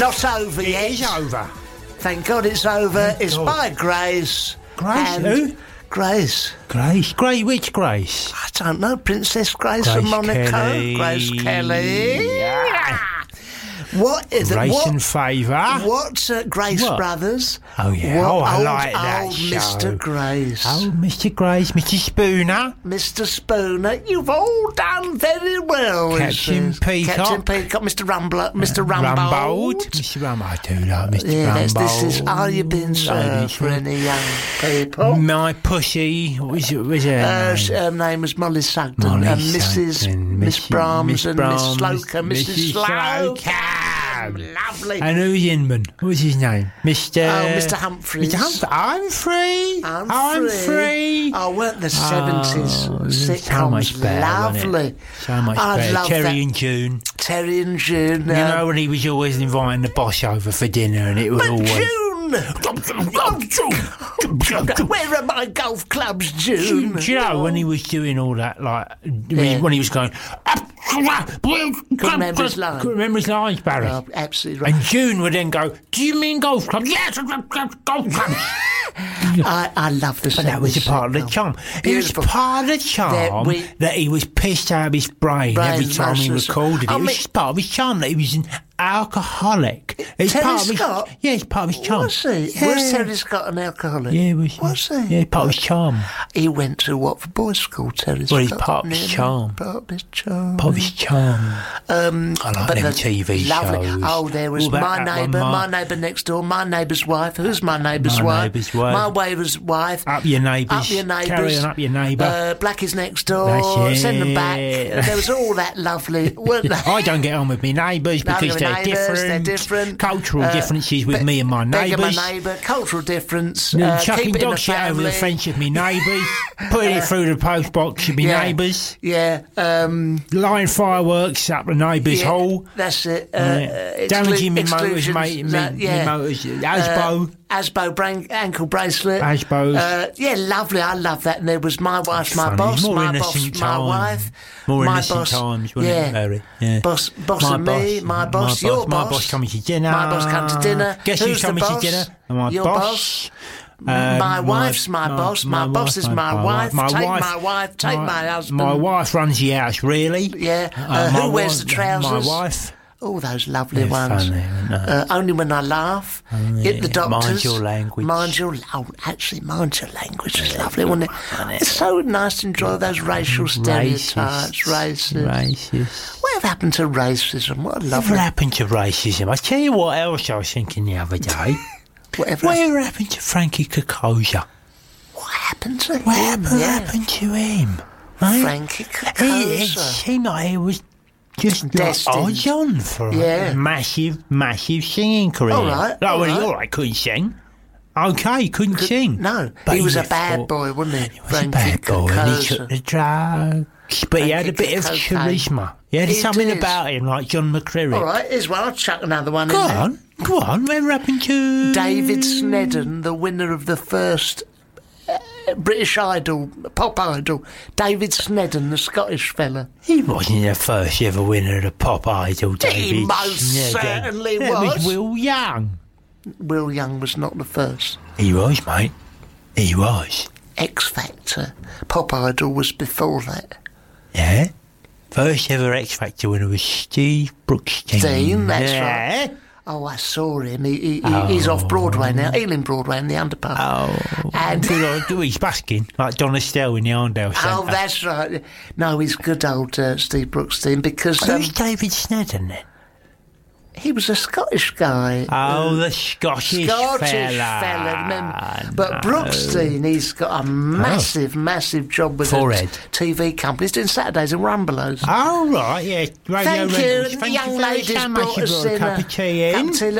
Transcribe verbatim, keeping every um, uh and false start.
Not over It yet. is over. Thank God it's over. Thank it's God. by Grace. Grace? and Who? Grace. Grace? Grace? Which Grace? I don't know. Princess Grace, Grace of Monaco. Kelly. Grace Kelly. Yeah. What is it? Grace What, and Favour. What's uh, Grace What? Brothers? Oh, yeah. What, Oh, I old, like that old show. Mister Grace. Oh, Mister Grace, Mister Spooner. Mister Spooner, you've all done very well. Captain it says. Peacock. Captain Peacock, Mister Rumbler, Mister Rumbold. Rumbold. Mister Rumbold. I do like Mister Yes, Rumbold. this is Are You Being Served for any young people? My pussy. What was it? What was her Uh, name? sh- her name was Molly Sugden. Molly and Missus Sugden, Miss Missus Brahms Miss and Brahms, Miss Sloker. Missus Missus Slocum. Slocum. Lovely. And who's Inman? What was his name? Mister Oh, Mister Humphreys. Mister Humphrey. I'm free. I'm I'm free. free. Oh, weren't the seventies Oh, sitcoms so much better, wasn't lovely? it? So much I better. love Terry that. and June. Terry and June. You know when he was always inviting the boss over for dinner, and it was But always. June! Where are my golf clubs, Do, June? do you know when he was doing all that, like when, Yeah. he, when he was going, couldn't remember his line. Couldn't remember his lines, Barry. Oh, absolutely right. And June would then go, "Do you mean golf club? Yes, golf club." I, I love the But that was a seventies part of the sitcom. charm. It was Beautiful. part of the charm That we- that he was pissed out of his brain Brain every time he most of the- recorded it. I It was mean- just part of his charm that he was an alcoholic. It's Terry part of his, Scott? Yeah, it's part of his charm. Was he? Yeah. Was Terry Scott an alcoholic? Yeah, he was. Was he? Yeah, part of his charm. He went to Watford Boys' School, Terry Well, he's Scott. part of his Yeah, charm. Part of his charm. Part of his charm. Um, I like but them the T V lovely, shows. Oh, there was What about my that one, neighbour, Ma- my neighbour next door, my neighbour's wife. Who's my neighbour's My wife? neighbour's wife. My neighbour's wife. Up your neighbours. Up your neighbours. Carry on up your neighbour. Uh, Blackies next door. That's Send them back. it. There was all that lovely, weren't there? I don't get on with my neighbours No, because they're they're neighbours, different. they're different. Cultural Uh, differences with be- me and my Beggar neighbours. my neighbour, cultural difference. Then Uh, chucking keep it in dog the shit over the family. fence of my neighbours. Putting it through the post box of my Yeah. neighbours. Yeah, um, Lighting fireworks up the neighbour's yeah, hall. that's it. Uh, Yeah. uh, Damaging exclu- my motors, exclusions, mate. Me, that- me yeah. motors. Asbo. Uh, Asbo brain, ankle bracelet. Asbos. Uh, yeah, lovely. I love that. And there was my wife, my Funny. boss, More my boss, innocent my time. wife, More my innocent boss. times, wasn't yeah. it, Barry? Yeah. Boss, boss My and me, boss, my boss, my your boss, my boss. boss coming to dinner. My boss come to dinner. Guess Who's who's the coming to boss? dinner? My Your boss. boss. Uh, my wife's my, boss. My, boss is my, wife. My take wife, my wife. Take my, husband. My wife runs the house, really. Yeah. Uh, Uh, who my wears wife- the trousers? My wife. All those lovely They're ones. funny, aren't they? Uh, only when I laugh. Oh, Hit the yeah. doctors. Mind your language. Mind your. Oh, actually, mind your language is lovely, wasn't it? It's so nice to enjoy those racial stereotypes. Racist. Racist. What happened to racism? What a Whatever lovely. happened to racism? I tell you what else I was thinking the other day. Whatever. Whatever happened to Frankie Kokoza? What happened to him? Whatever Yeah. happened to him? Right? Frankie He, it Kokoza. seemed like he was just like Destined. odds on for Yeah. a massive, massive singing career. All right, Like, all well, he right. all right, couldn't sing. Okay, he couldn't sing. No, But he was a was bad thought- boy, wasn't he? He was a bad boy, and he took the drugs. But he had a Frankie bit of cocaine. charisma. He had He something did. about him, like John McCreary. All right, here's one. I'll chuck another one Go in there. on, go on. Whatever happened to David Snedden, the winner of the first uh, British Idol, Pop Idol. David Snedden, the Scottish fella. He wasn't the first ever winner of the Pop Idol, David. He most Snedden. certainly That was. was Will Young. Will Young was not the first. He was, mate. He was. X Factor, Pop Idol was before that. Yeah. First ever X Factor winner was Steve Brookstein. Dean, that's yeah. right. Oh, I saw him. He, he, he He's off Broadway now, Ealing Broadway in the Underpass. Oh. And- And he's basking like Don Estelle in the Arndale Centre. Oh, that's right. No, he's good old uh, Steve Brookstein because um, Who's David Snedden then? he was a Scottish guy. Oh, the Scottish, Scottish fella. fella, remember? But No. Brookstein, he's got a massive, massive job with Forehead. a t- TV company. He's doing Saturdays in Rumbelows. Oh, right, yeah. Radio Thank you. Rentals. The Thank young you very ladies so much. brought You us brought a in cup a of tea in. cup of tea, little